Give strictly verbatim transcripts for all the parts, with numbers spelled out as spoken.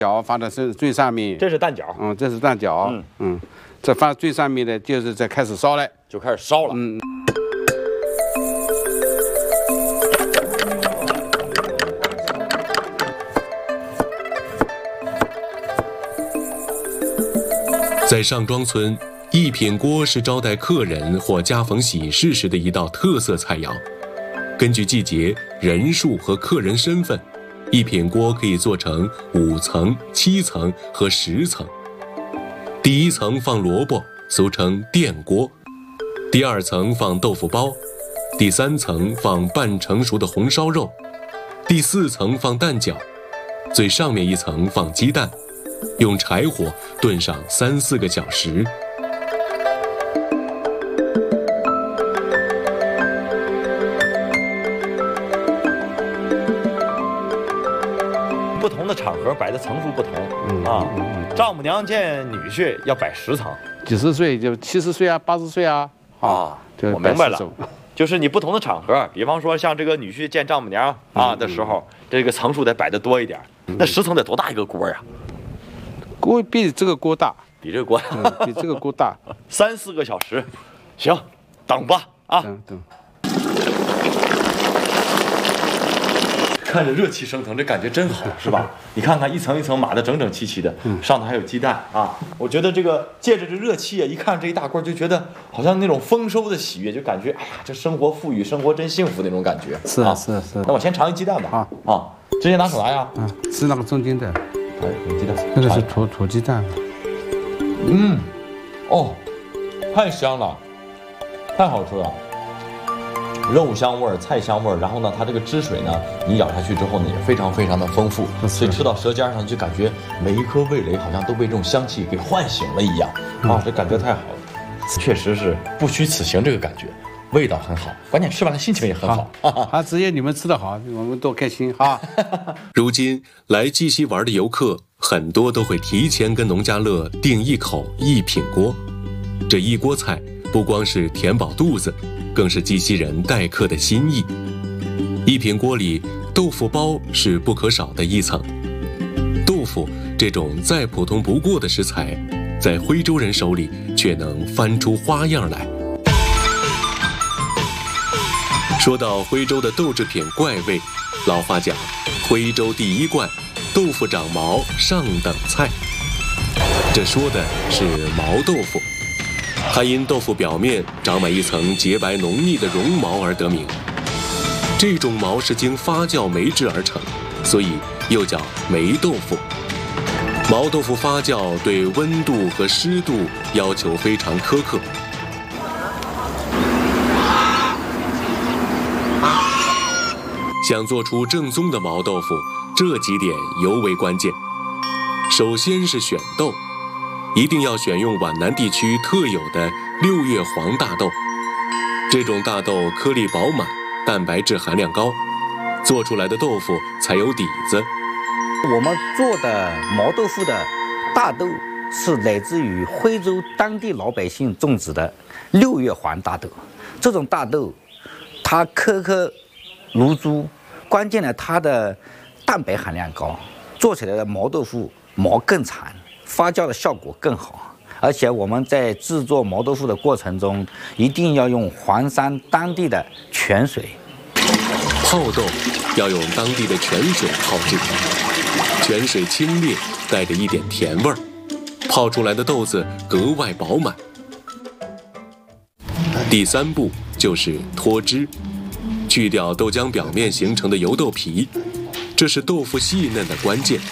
角放在最最上面， 这是蛋饺， 嗯，这是蛋饺， 嗯嗯，这放最上面的就是在开始烧了， 就开始烧了。 嗯。 在上庄村，一品锅是招待客人或家逢喜事时的一道特色菜肴。根据季节、人数和客人身份，一品锅可以做成五层、七层和十层。第一层放萝卜，俗称电锅；第二层放豆腐包；第三层放半成熟的红烧肉；第四层放蛋饺；最上面一层放鸡蛋。用柴火炖上三四个小时。 不同的场合摆的层数不同， 嗯啊， 嗯嗯丈母娘见女婿要摆十层几十岁就七十岁啊，八十岁啊， 啊， 就我明白了摆十种， 就是你不同的场合，比方说像这个女婿见丈母娘啊的时候，这个层数得摆的多一点。那十层得多大一个锅呀？ 锅比这个锅大， 比这个锅嗯，比这个锅大， 三四个小时，行，等吧啊！ 等等。 看着热气升腾，这感觉真好，是吧？你看看一层一层码得整整齐齐的，上头还有鸡蛋啊！我觉得这个借着这热气啊，一看这一大锅，就觉得好像那种丰收的喜悦，就感觉哎呀，这生活富裕，生活真幸福那种感觉。 是啊， 是是。 那我先尝一鸡蛋吧。 啊啊，直接拿手拿呀。 嗯，是那个中间的， 哎，有鸡蛋， 那个是土土鸡蛋。 嗯，哦，太香了，太好吃了。肉香味儿、菜香味儿，然后呢，它这个汁水呢，你咬下去之后呢，也非常非常的丰富，所以吃到舌尖上就感觉每一颗味蕾好像都被这种香气给唤醒了一样，啊，这感觉太好了，确实是不虚此行，这个感觉，味道很好，关键吃完了心情也很好。 啊，只要你们吃得好，我们多开心哈。 如今来鸡西玩的游客很多都会提前跟农家乐订一口一品锅，这一锅菜不光是填饱肚子，更是鸡西人待客的心意。一品锅里，豆腐包是不可少的一层。豆腐这种再普通不过的食材，在徽州人手里却能翻出花样来。说到徽州的豆制品怪味，老话讲，徽州第一怪，豆腐长毛上等菜。这说的是毛豆腐。它因豆腐表面长满一层洁白浓密的绒毛而得名。这种毛是经发酵酶制而成，所以又叫霉豆腐。毛豆腐发酵对温度和湿度要求非常苛刻。想做出正宗的毛豆腐，这几点尤为关键。首先是选豆。一定要选用皖南地区特有的六月黄大豆，这种大豆颗粒饱满，蛋白质含量高，做出来的豆腐才有底子。 我们做的毛豆腐的大豆是来自于徽州当地老百姓种植的六月黄大豆，这种大豆它颗颗如珠，关键呢它的蛋白含量高，做起来的毛豆腐毛更长，发酵的效果更好，而且我们在制作毛豆腐的过程中，一定要用黄山当地的泉水。 泡豆要用当地的泉水泡制，泉水清冽，带着一点甜味儿，泡出来的豆子格外饱满。第三步就是脱脂，去掉豆浆表面形成的油豆皮，这是豆腐细嫩的关键。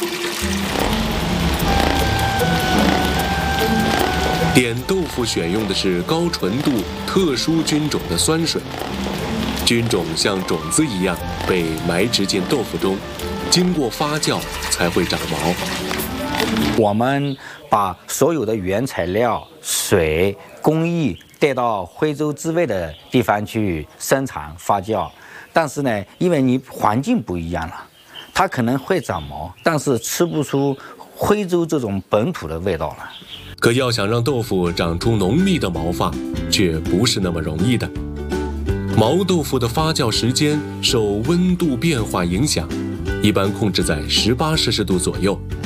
点豆腐选用的是高纯度、特殊菌种的酸水，菌种像种子一样被埋植进豆腐中，经过发酵才会长毛。 我们把所有的原材料、水、工艺带到徽州之外的地方去生产发酵，但是呢，因为你环境不一样了，它可能会长毛，但是吃不出徽州这种本土的味道了。 可要想让豆腐长出浓密的毛发，却不是那么容易的。毛豆腐的发酵时间受温度变化影响， 一般控制在十八摄氏度左右。